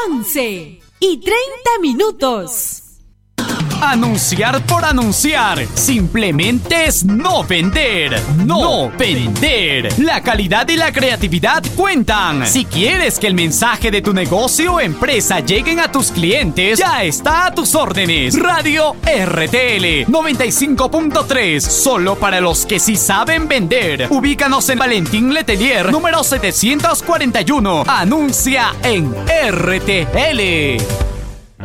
11:30. Anunciar por anunciar simplemente es no vender. No vender. La calidad y la creatividad cuentan. Si quieres que el mensaje de tu negocio o empresa lleguen a tus clientes, ya está a tus órdenes. Radio RTL 95.3, solo para los que sí saben vender. Ubícanos en Valentín Letelier, número 741. Anuncia en RTL.